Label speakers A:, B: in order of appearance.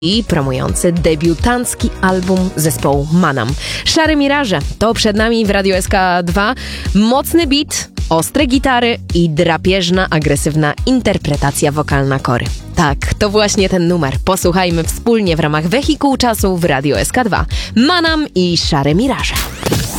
A: i promujący debiutancki album zespołu Manam. Szare Miraże to przed nami w Radio SK2. Mocny beat, ostre gitary i drapieżna, agresywna interpretacja wokalna Kory. Tak, to właśnie ten numer. Posłuchajmy wspólnie w ramach Wehikuł Czasu w Radio SK2. Manam i Szare Miraże.